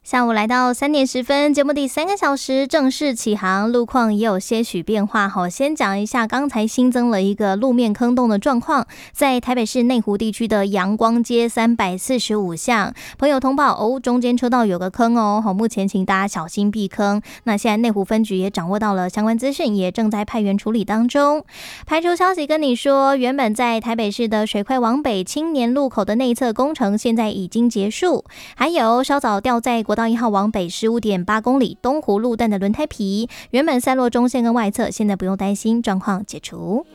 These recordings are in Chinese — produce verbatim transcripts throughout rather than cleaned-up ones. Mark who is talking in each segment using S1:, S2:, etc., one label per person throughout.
S1: 下午来到三点十分，节目第三个小时正式起航，路况也有些许变化。好，先讲一下刚才新增了一个路面坑洞的状况，在台北市内湖地区的阳光街三百四十五巷，朋友通报哦，中间车道有个坑哦，好，目前请大家小心避坑。那现在内湖分局也掌握到了相关资讯，也正在派员处理当中。排除消息跟你说，原本在台北市的水快往北青年路口的内侧工程现在已经结束，还有稍早掉在国道一号往北 十五点八公里东湖路段的轮胎皮，原本散落中线跟外侧，现在不用担心，状况解除。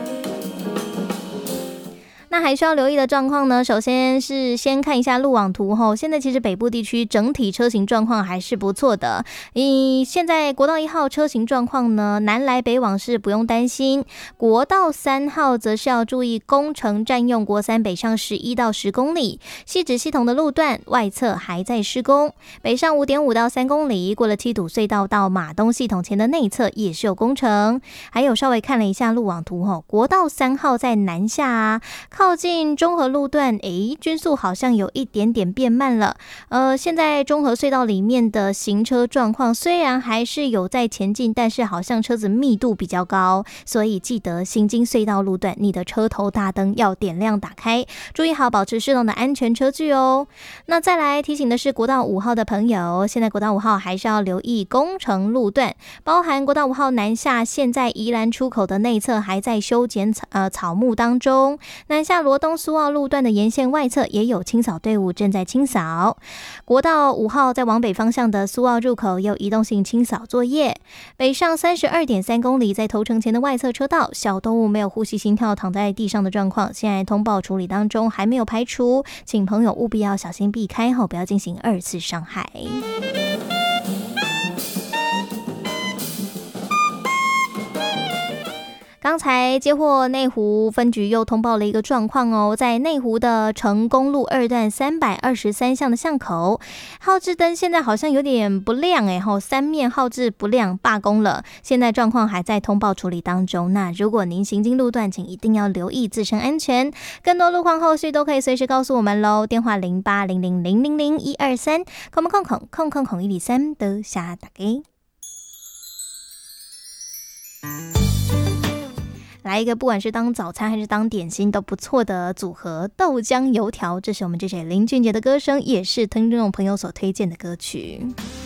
S1: 那还需要留意的状况呢，首先是先看一下路网图后，现在其实北部地区整体车型状况还是不错的。以现在国道一号车型状况呢，南来北往是不用担心，国道三号则是要注意工程占用国三北上十一到十公里，汐止系统的路段外侧还在施工，北上 五点五到三公里，过了七堵隧道到马东系统前的内侧也是有工程。还有稍微看了一下路网图后，国道三号在南下啊，靠近中和路段，诶，均速好像有一点点变慢了。呃，现在中和隧道里面的行车状况虽然还是有在前进，但是好像车子密度比较高，所以记得行经隧道路段，你的车头大灯要点亮打开，注意好保持适当的安全车距哦。那再来提醒的是国道五号的朋友，现在国道五号还是要留意工程路段，包含国道五号南下，现在宜兰出口的内侧还在修剪草呃草木当中，南下罗东苏澳路段的沿线外侧也有清扫队伍正在清扫。国道五号在往北方向的苏澳入口也有移动性清扫作业。北上 三十二点三公里，在头城前的外侧车道，小动物没有呼吸心跳躺在地上的状况，现在通报处理当中，还没有排除，请朋友务必要小心避开后，不要进行二次伤害。刚才接获内湖分局又通报了一个状况哦，在内湖的成功路二段三百二十三巷的巷口，号志灯现在好像有点不亮诶，三面号志不亮，罢工了，现在状况还在通报处理当中。那如果您行经路段，请一定要留意自身安全，更多路况后续都可以随时告诉我们咯，电话零八零零零零零一二三，空空空空空空一零三的下打给。来一个不管是当早餐还是当点心都不错的组合，豆浆油条，这是我们这些林俊杰的歌声，也是听众朋友所推荐的歌曲。